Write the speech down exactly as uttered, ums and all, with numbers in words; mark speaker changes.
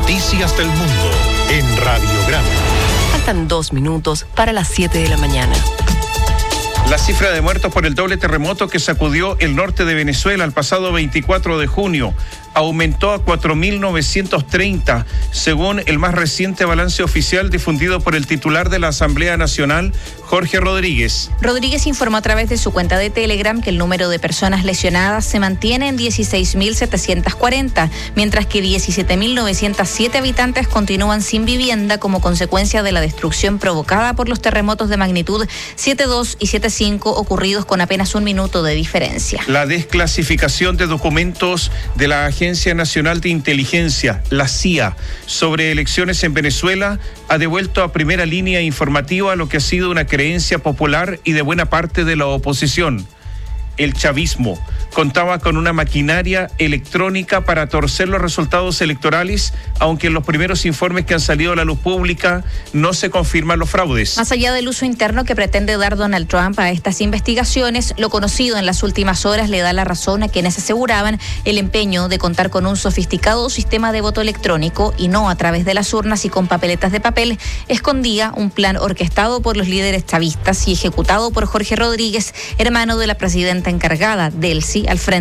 Speaker 1: Noticias del Mundo en Radiograma.
Speaker 2: Faltan dos minutos para las siete de la mañana.
Speaker 3: La cifra de muertos por el doble terremoto que sacudió el norte de Venezuela el pasado veinticuatro de junio aumentó a cuatro mil novecientos treinta, según el más reciente balance oficial difundido por el titular de la Asamblea Nacional, Jorge Rodríguez.
Speaker 4: Rodríguez informó a través de su cuenta de Telegram que el número de personas lesionadas se mantiene en dieciséis mil setecientos cuarenta, mientras que diecisiete mil novecientos siete habitantes continúan sin vivienda como consecuencia de la destrucción provocada por los terremotos de magnitud siete punto dos y siete punto cinco ocurridos con apenas un minuto de diferencia.
Speaker 3: La desclasificación de documentos de la Agencia Nacional de Inteligencia, la C I A, sobre elecciones en Venezuela ha devuelto a primera línea informativa lo que ha sido una creencia popular y de buena parte de la oposición. El chavismo contaba con una maquinaria electrónica para torcer los resultados electorales, aunque en los primeros informes que han salido a la luz pública no se confirman los fraudes.
Speaker 4: Más allá del uso interno que pretende dar Donald Trump a estas investigaciones, lo conocido en las últimas horas le da la razón a quienes aseguraban el empeño de contar con un sofisticado sistema de voto electrónico y no a través de las urnas y con papeletas de papel, escondía un plan orquestado por los líderes chavistas y ejecutado por Jorge Rodríguez, hermano de la presidenta encargada del sí al frente